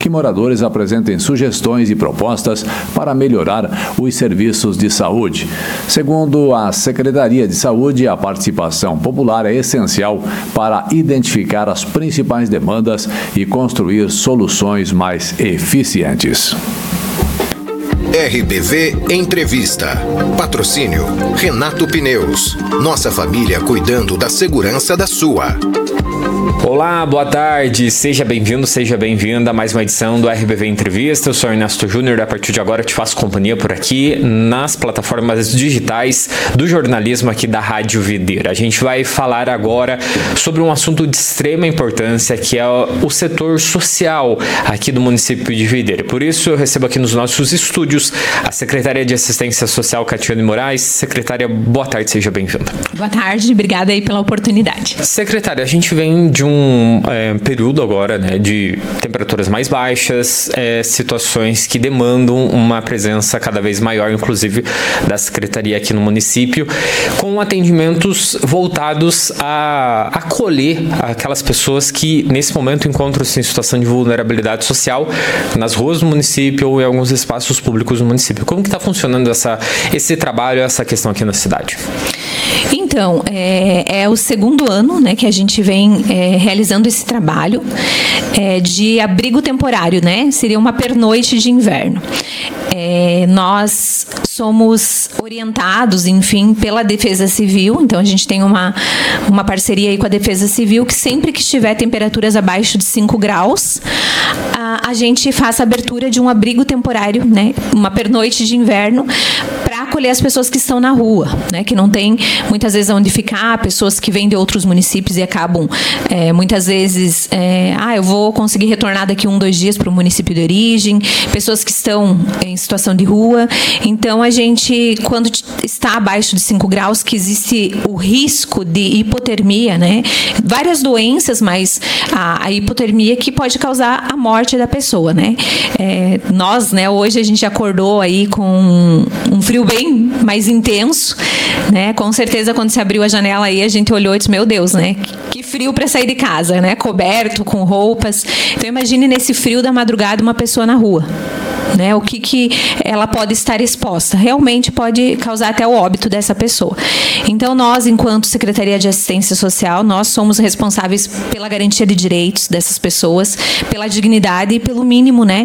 que moradores apresentem sugestões e propostas para melhorar os serviços de saúde. Segundo a Secretaria de Saúde, a participação popular é essencial para identificar as principais demandas e construir soluções mais eficientes. RBV Entrevista. Patrocínio Renato Pneus. Nossa família cuidando da segurança da sua. Olá, boa tarde, seja bem-vindo, seja bem-vinda a mais uma edição do RBV Entrevista. Eu sou Ernesto Júnior e a partir de agora eu te faço companhia por aqui nas plataformas digitais do jornalismo aqui da Rádio Videira. A gente vai falar agora sobre um assunto de extrema importância que é o setor social aqui do município de Videira. Por isso eu recebo aqui nos nossos estúdios a Secretária de Assistência Social, Catiane Moraes. Secretária, boa tarde, seja bem-vinda. Boa tarde, obrigada aí pela oportunidade. Secretária, a gente vem de um período agora, né, de temperaturas mais baixas, situações que demandam uma presença cada vez maior, inclusive da Secretaria aqui no município, com atendimentos voltados a acolher aquelas pessoas que nesse momento encontram-se em situação de vulnerabilidade social nas ruas do município ou em alguns espaços públicos do município. Como que está funcionando esse trabalho, essa questão aqui na cidade? Então, é o segundo ano, né, que a gente vem realizando esse trabalho de abrigo temporário, né? Seria uma pernoite de inverno. Nós somos orientados, enfim, pela Defesa Civil, então a gente tem uma parceria aí com a Defesa Civil que sempre que estiver temperaturas abaixo de 5 graus, a gente faz a abertura de um abrigo temporário, né? Uma pernoite de inverno para acolher as pessoas que estão na rua, né? Que não tem muitas vezes onde ficar, pessoas que vêm de outros municípios e acabam muitas vezes, eu vou conseguir retornar daqui 1-2 dias para o município de origem, pessoas que estão em situação de rua. Então a gente, quando está abaixo de 5 graus, que existe o risco de hipotermia, né? Várias doenças, mas a hipotermia que pode causar a morte da pessoa, né? Nós, né, hoje a gente acordou aí com um frio bem mais intenso, né? Com certeza quando se abriu a janela aí a gente olhou e disse, meu Deus, né? Que frio para sair de casa, né? Coberto, com roupas. Então imagine nesse frio da madrugada uma pessoa na rua. Né, o que ela pode estar exposta. Realmente pode causar até o óbito dessa pessoa. Então, nós, enquanto Secretaria de Assistência Social, nós somos responsáveis pela garantia de direitos dessas pessoas, pela dignidade e pelo mínimo, né,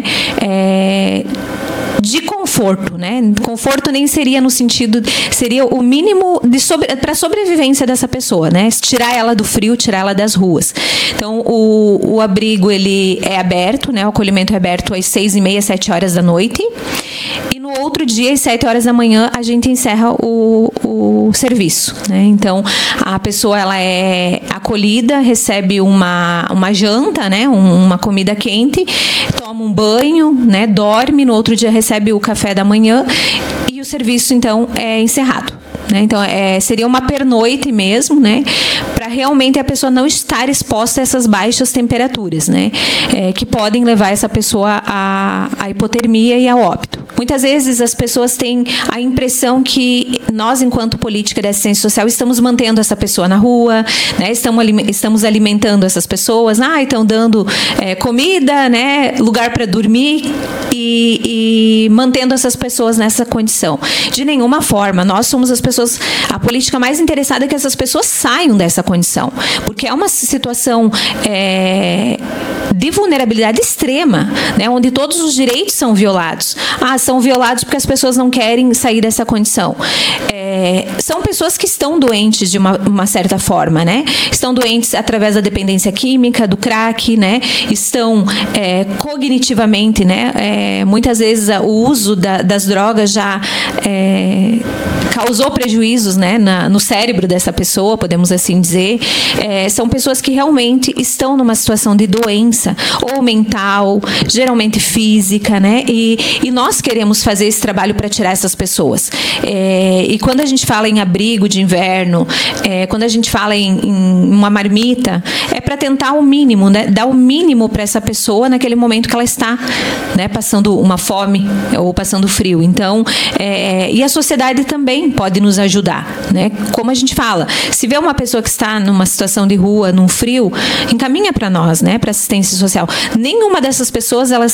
de conforto, né? Conforto nem seria no sentido, seria o mínimo para a sobrevivência dessa pessoa, né? Tirar ela do frio, tirar ela das ruas. Então, o abrigo, ele é aberto, né? O acolhimento é aberto às 6h30, 7 horas da noite. E no outro dia, às 7 horas da manhã, a gente encerra o serviço, né? Então, a pessoa, ela é acolhida, recebe uma janta, né? Uma comida quente, toma um banho, né? Dorme, no outro dia recebe o café da manhã e o serviço, então, é encerrado. Né? Então, seria uma pernoite mesmo, né? Para realmente a pessoa não estar exposta a essas baixas temperaturas, né? Que podem levar essa pessoa à hipotermia e ao óbito. Muitas vezes as pessoas têm a impressão que nós, enquanto política de assistência social, estamos mantendo essa pessoa na rua, né? Estamos alimentando essas pessoas, estão dando comida, né? Lugar para dormir e mantendo essas pessoas nessa condição. De nenhuma forma. Nós somos a política mais interessada é que essas pessoas saiam dessa condição, porque é uma situação de vulnerabilidade extrema, né, onde todos os direitos são violados. São violados porque as pessoas não querem sair dessa condição. São pessoas que estão doentes de uma certa forma, né? Estão doentes através da dependência química, do crack, né? Estão cognitivamente, né? Muitas vezes o uso das drogas já causou prejuízos, né, no cérebro dessa pessoa, podemos assim dizer. São pessoas que realmente estão numa situação de doença, ou mental, geralmente física, né? E nós queremos fazer esse trabalho para tirar essas pessoas. E quando a gente fala em abrigo de inverno, quando a gente fala em uma marmita, é para tentar o mínimo, né? Dar o mínimo para essa pessoa naquele momento que ela está, né, passando uma fome ou passando frio. Então, e a sociedade também pode nos ajudar, né? Como a gente fala, se vê uma pessoa que está numa situação de rua, num frio, encaminha para nós, né, para assistência social. Nenhuma dessas pessoas, elas